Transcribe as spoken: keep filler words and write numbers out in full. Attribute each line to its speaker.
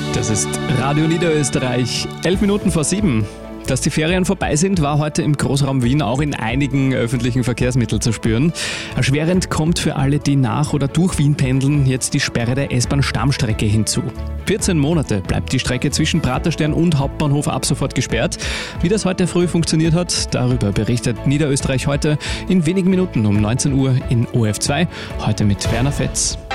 Speaker 1: Das ist Radio Niederösterreich, elf Minuten vor sieben. Dass die Ferien vorbei sind, war heute im Großraum Wien auch in einigen öffentlichen Verkehrsmitteln zu spüren. Erschwerend kommt für alle, die nach oder durch Wien pendeln, jetzt die Sperre der S-Bahn-Stammstrecke hinzu. vierzehn Monate bleibt die Strecke zwischen Praterstern und Hauptbahnhof ab sofort gesperrt. Wie das heute früh funktioniert hat, darüber berichtet Niederösterreich heute in wenigen Minuten um neunzehn Uhr in O F zwei. Heute mit Werner Fetz.